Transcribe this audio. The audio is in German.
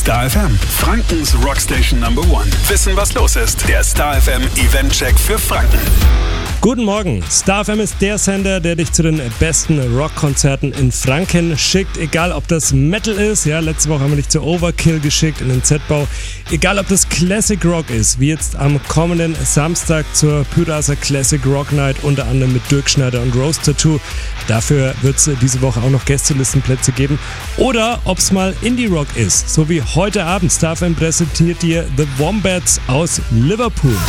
Star FM, Frankens Rockstation Number One. Wissen, was los ist. Der Star FM Eventcheck für Franken. Guten Morgen. Star FM ist der Sender, der dich zu den besten Rockkonzerten in Franken schickt. Egal, ob das Metal ist, ja, letzte Woche haben wir dich zu Overkill geschickt in den Z-Bau. Egal, ob das Classic Rock ist, wie jetzt am kommenden Samstag zur Pyraser Classic Rock Night, unter anderem mit Dirk Schneider und Rose Tattoo. Dafür wird es diese Woche auch noch Gästelistenplätze geben. Oder ob es mal Indie-Rock ist, so wie heute Abend. Star FM präsentiert dir The Wombats aus Liverpool.